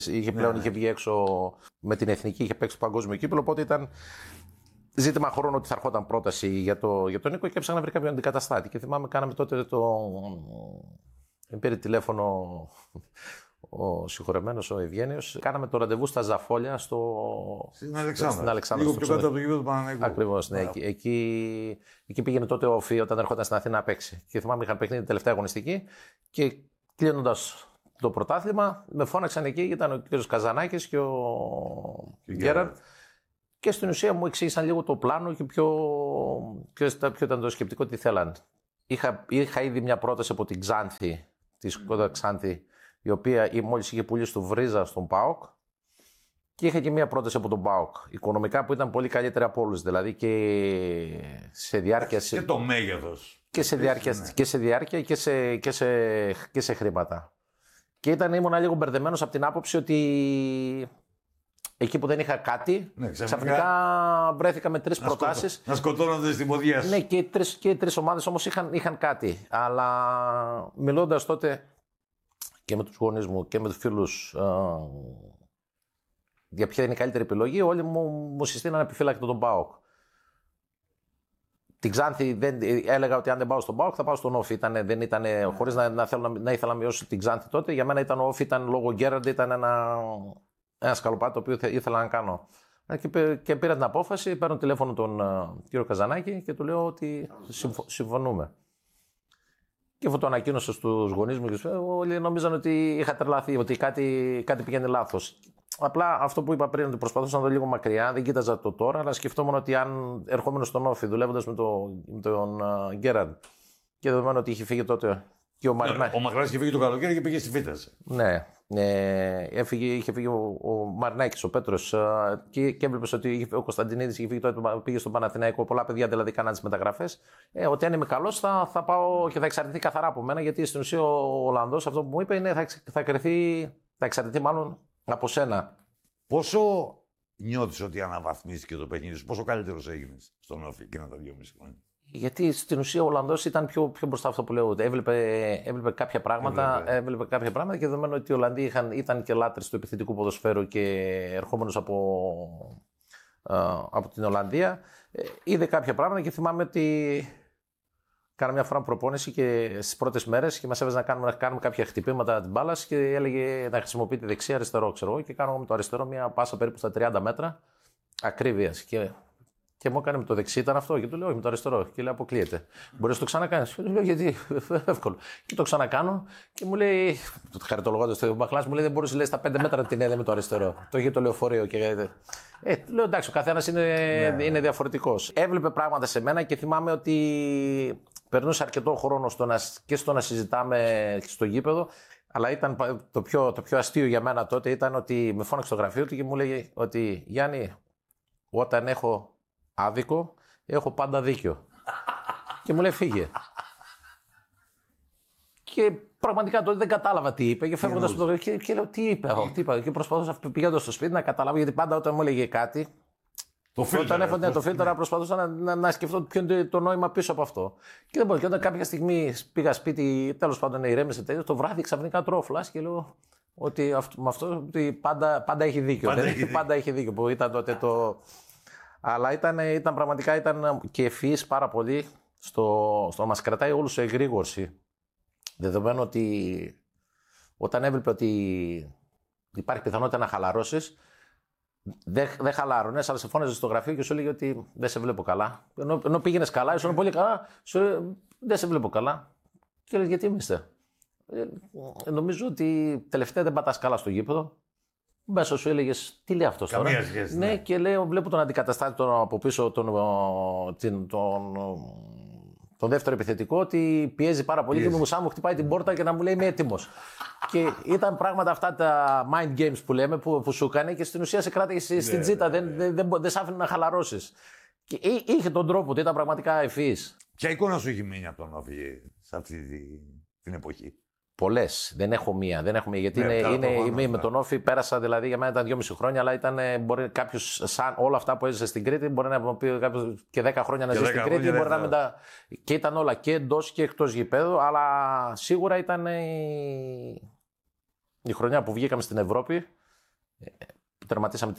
Είχε βγει έξω με την εθνική, είχε παίξει το παγκόσμιο κύπελλο. Οπότε ήταν ζήτημα χρόνου ότι θα ερχόταν πρόταση για τον Νίκο και έψαχνα να βρει κάποιον αντικαταστάτη. Και θυμάμαι, κάναμε τότε πήρε τηλέφωνο ο συγχωρεμένος, ο Ευγένιος. Κάναμε το ραντεβού στα Ζαφόλια στην Αλεξάνδρα. Λίγο πιο κάτω από το γήπεδο του Παναθηναϊκού. Ακριβώς, ναι. Εκεί πήγαινε τότε ο Όφη όταν ερχόταν στην Αθήνα να παίξει. Και θυμάμαι είχαν παιχνίδι τελευταία αγωνιστική και κλείνοντας το πρωτάθλημα με φώναξαν εκεί. Ήταν ο κ. Καζανάκης και ο Γκέραρντ. Και στην ουσία μου εξήγησαν λίγο το πλάνο και ποιο ήταν το σκεπτικό, τι θέλαν. Είχα ήδη μια πρόταση από την Ξάνθη, τη Σκόντα Ξάνθη, η οποία μόλις είχε πουλήσει του Βρίζα στον ΠΑΟΚ. Και είχα και μια πρόταση από τον ΠΑΟΚ. Οικονομικά που ήταν πολύ καλύτερη από όλους. Δηλαδή και σε διάρκεια. Και το μέγεθος. Και σε διάρκεια και σε χρήματα. Και ήμουν λίγο μπερδεμένος από την άποψη ότι εκεί που δεν είχα κάτι, ξαφνικά βρέθηκα με 3 προτάσεις. Να σκοτώνονται στην ποδιά σου. Ναι, και οι τρεις ομάδες όμως είχαν κάτι. Αλλά μιλώντας τότε και με τους γονείς μου και με τους φίλους για ποια είναι η καλύτερη επιλογή, όλοι μου συστήναν επιφύλακτα τον ΠΑΟΚ. Την Ξάνθη έλεγα ότι αν δεν πάω στον ΠΑΟΚ θα πάω στον Όφη. Χωρίς να ήθελα να μειώσω την Ξάνθη τότε. Για μένα ήταν ο Όφη, ήταν λόγω Γκέραρντ, ήταν ένα σκαλοπάτι το οποίο ήθελα να κάνω. Και πήρα την απόφαση, παίρνω τηλέφωνο τον κύριο Καζανάκη και του λέω ότι συμφωνούμε. Και αυτό το ανακοίνωσα στους γονείς μου και όλοι νόμιζαν ότι είχα τρελαθεί, ότι κάτι πηγαίνει λάθος. Απλά αυτό που είπα πριν, ότι προσπαθούσα να δω λίγο μακριά, δεν κοίταζα το τώρα, αλλά σκεφτόμουν ότι αν ερχόμενο στον Όφη, δουλεύοντας με τον Γκέραρντ και δεδομένου ότι είχε φύγει τότε και ο Μαρινάκης. Ο Μαγράς είχε φύγει το καλοκαίρι και πήγε στη Φύταση. Ναι. Είχε φύγει ο Μαρινάκης, ο Πέτρος και έβλεπες ότι ο Κωνσταντινίδης είχε φύγει τότε, πήγε στον Παναθηναϊκό. Πολλά παιδιά δηλαδή κάναν τις μεταγραφές. Ότι αν είμαι καλός θα πάω και θα εξαρτηθεί καθαρά από μένα, γιατί στην ουσία ο Ολλανδός αυτό που μου είπε είναι θα εξαρτηθεί μάλλον από σένα. Πόσο νιώθεις ότι αναβαθμίστηκε το παιχνίδι σου, πόσο καλύτερος έγινες στον Όφη εκείνα τα 2,5 χρόνια? Γιατί στην ουσία ο Ολλανδός ήταν πιο μπροστά αυτό που λέω. Έβλεπε κάποια πράγματα, και δεδομένου ότι οι Ολλανδοί ήταν και λάτρες του επιθετικού ποδοσφαίρου και ερχόμενος από την Ολλανδία, είδε κάποια πράγματα και θυμάμαι ότι κάνα μια φορά προπόνηση και στις πρώτες μέρες και μας έβαζε να κάνουμε κάποια χτυπήματα της μπάλας και έλεγε να χρησιμοποιεί τη δεξιά αριστερό, ξέρω εγώ, και κάνω με το αριστερό μια πάσα περίπου στα 30 μέτρα ακρίβειας. Και μου έκανε με το δεξί, ήταν αυτό. Και του λέω: όχι, με το αριστερό. Και λέει: αποκλείεται. Μπορεί να το ξανακάνει. Του λέω: γιατί, εύκολο. Και το ξανακάνω και μου λέει: χαριτολογώντας το Μπαχλάς, μου λέει: δεν μπορούσε στα 5 μέτρα την έδε με το αριστερό. Το είχε το λεωφορείο. Λέω: εντάξει, ο καθένας είναι διαφορετικός. Έβλεπε πράγματα σε μένα και θυμάμαι ότι περνούσε αρκετό χρόνο στο να συζητάμε στο γήπεδο. Αλλά ήταν το πιο αστείο για μένα τότε ήταν ότι με φώναξε στο γραφείο του και μου λέει ότι Γιάννη, όταν έχω άδικο, έχω πάντα δίκιο. Και μου λέει φύγε. Και πραγματικά τότε δεν κατάλαβα τι είπε. Και φεύγοντας από το γραφείο και λέω τι είπε. Και προσπαθούσα πηγαίνοντας στο σπίτι να καταλάβω, γιατί πάντα όταν μου έλεγε κάτι. Όταν έφτανε το φίλτρα, προσπαθούσα να σκεφτώ ποιο είναι το νόημα πίσω από αυτό. Και δεν μπορώ. Και όταν κάποια στιγμή πήγα σπίτι, τέλος πάντων ηρέμησε τέτοιο, το βράδυ ξαφνικά τρώω φλάς και λέω ότι με αυτό ότι πάντα έχει δίκιο. Πάντα έχει δίκιο που ήταν τότε το. Αλλά ήταν πραγματικά και ευφυής πάρα πολύ στο να μας κρατάει όλους σε εγρήγορση. Δεδομένου ότι όταν έβλεπε ότι υπάρχει πιθανότητα να χαλαρώσεις, δεν χαλάρωνες, αλλά σε φώναζε στο γραφείο και σου έλεγε ότι δεν σε βλέπω καλά. Ενώ πήγαινες καλά, ήσουν πολύ καλά, σου έλεγε δεν σε βλέπω καλά. Και έλεγε γιατί είστε. Νομίζω ότι τελευταία δεν πατάς καλά στο γήπεδο. Μέσα σου έλεγε τι λέει αυτό τώρα. Καμία σχέση. Ναι, και λέω, βλέπω τον αντικαταστάτη από πίσω, τον δεύτερο επιθετικό, ότι πιέζει πάρα πολύ και μου χτυπάει την πόρτα και να μου λέει είμαι έτοιμος. Και ήταν πράγματα αυτά τα mind games που λέμε που σου έκανε και στην ουσία σε κράτησε στην τζίτα. Δεν σ' άφηνε να χαλαρώσεις. Και είχε τον τρόπο του, ήταν πραγματικά ευφυής. Ποια εικόνα σου έχει μείνει από τον Όφη σε αυτή την εποχή? Πολλές. Δεν έχω μία. Γιατί με τον Όφη πέρασα, δηλαδή για μένα ήταν 2,5 χρόνια, αλλά μπορεί κάποιος, σαν όλα αυτά που έζησε στην Κρήτη, μπορεί να μου πει κάποιος και 10 χρόνια να ζει στην Κρήτη. Μπορεί να και ήταν όλα και εντός και εκτός γηπέδου, αλλά σίγουρα ήταν η χρονιά που βγήκαμε στην Ευρώπη Τερματίσαμε